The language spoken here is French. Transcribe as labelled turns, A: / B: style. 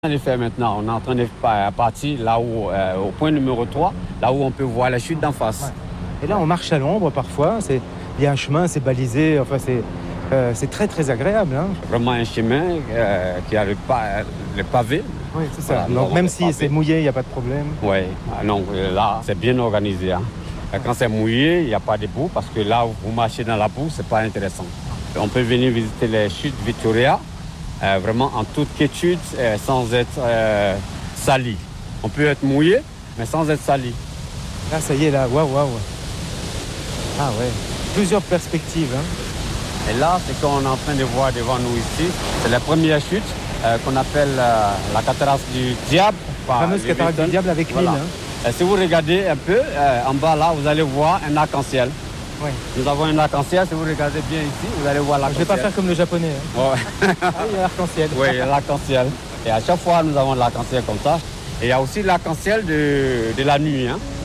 A: On les fait maintenant. On est en train de partir là où, au point numéro 3, là où on peut voir la chute d'en face.
B: Ouais. Et là, on marche à l'ombre parfois. Il y a un chemin, c'est balisé. Enfin, c'est très, très agréable. Hein.
A: Vraiment un chemin qui a le pavé.
B: Oui, c'est ça.
A: Voilà,
B: donc, même si c'est mouillé, il n'y a pas de problème.
A: Oui, non, là, c'est bien organisé. Hein. Quand c'est mouillé, il n'y a pas de boue parce que là où vous marchez dans la boue, ce n'est pas intéressant. On peut venir visiter les chutes Victoria. Vraiment en toute quiétude, sans être sali. On peut être mouillé, mais sans être sali.
B: Là, ça y est, là, waouh. Ah ouais, plusieurs perspectives. Hein.
A: Et là, c'est qu'on est en train de voir devant nous ici, c'est la première chute qu'on appelle la cataracte du diable.
B: La fameuse cataracte du diable avec l'île. Hein.
A: Si vous regardez un peu, en bas là, vous allez voir un arc-en-ciel.
B: Oui.
A: Nous avons un arc-en-ciel, si vous regardez bien ici, vous allez voir l'arc-en-ciel.
B: Je ne vais pas faire comme le japonais. Hein.
A: Ouais.
B: Ah, il y a l'arc-en-ciel.
A: Oui, il y a l'arc-en-ciel. Et à chaque fois, nous avons l'arc-en-ciel comme ça. Et il y a aussi l'arc-en-ciel de la nuit. Hein.